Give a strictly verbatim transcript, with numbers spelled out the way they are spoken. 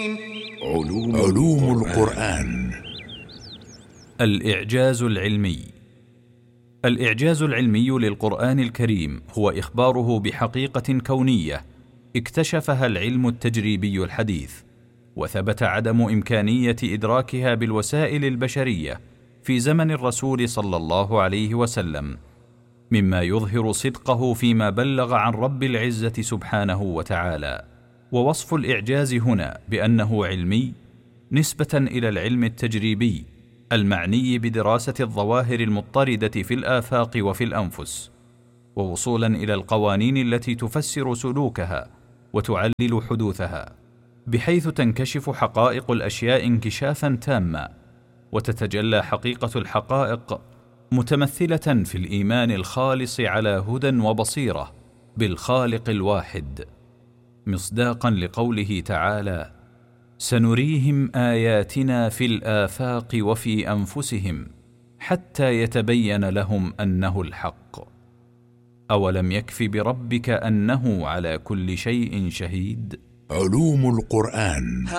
علوم, علوم القرآن. الإعجاز العلمي. الإعجاز العلمي للقرآن الكريم هو إخباره بحقيقة كونية اكتشفها العلم التجريبي الحديث، وثبت عدم إمكانية إدراكها بالوسائل البشرية في زمن الرسول صلى الله عليه وسلم، مما يظهر صدقه فيما بلغ عن رب العزة سبحانه وتعالى. ووصف الإعجاز هنا بأنه علمي نسبة إلى العلم التجريبي المعني بدراسة الظواهر المضطردة في الآفاق وفي الأنفس، ووصولا إلى القوانين التي تفسر سلوكها وتعلل حدوثها، بحيث تنكشف حقائق الأشياء انكشافا تاما، وتتجلى حقيقة الحقائق متمثلة في الإيمان الخالص على هدى وبصيرة بالخالق الواحد، مصداقا لقوله تعالى: سنريهم آياتنا في الآفاق وفي أنفسهم حتى يتبين لهم أنه الحق. أولم يكف بربك أنه على كل شيء شهيد؟ علوم القرآن.